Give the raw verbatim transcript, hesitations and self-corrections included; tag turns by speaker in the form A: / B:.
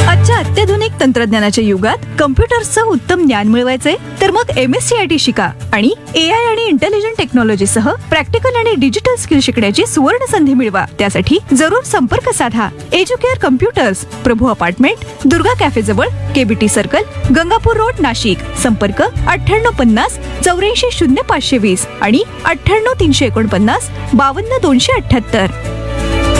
A: आजच्या अत्याधुनिक तंत्रज्ञानाच्या युगात कम्प्युटर्सचं उत्तम ज्ञान मिळवायचंय तर मग M S C I T शिका आणि ए आय आणि इंटेलिजंट टेक्नॉलॉजी सह प्रॅक्टिकल आणि डिजिटल स्किल शिकण्याची सुवर्ण संधी मिळवा. त्यासाठी जरूर संपर्क साधा. एज्युकेअर कम्प्युटर्स, प्रभू अपार्टमेंट, दुर्गा कॅफे जवळ, KBT circle, Gangapur road, Nashik. संपर्क अठ्ठ्याण्णव पन्नास चौऱ्याऐंशी शून्य पाचशे वीस आणि अठ्ठ्याण्णव तीनशे एकोणपन्नास बावन्न दोनशे अठ्ठ्याहत्तर.